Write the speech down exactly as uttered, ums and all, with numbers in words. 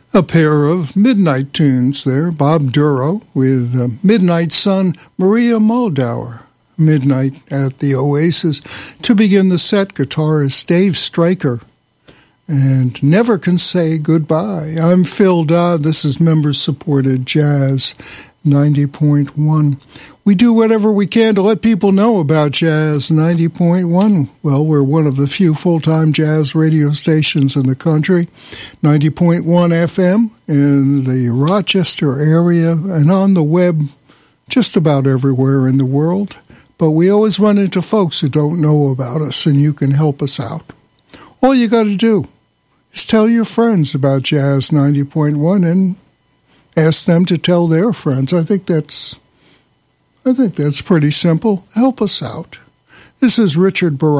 A pair of midnight tunes there. Bob Duro with uh, Midnight Sun, Maria Muldaur. Midnight at the Oasis. To begin the set, guitarist Dave Stryker. And Never Can Say Goodbye. I'm Phil Dodd. This is member-supported Jazz ninety point one. We do whatever we can to let people know about Jazz ninety point one. Well, we're one of the few full-time jazz radio stations in the country. ninety point one F M in the Rochester area and on the web just about everywhere in the world. But we always run into folks who don't know about us, and you can help us out. All you got to do is tell your friends about Jazz ninety point one and ask them to tell their friends. I think that's I think that's pretty simple. Help us out. This is Richard Barak.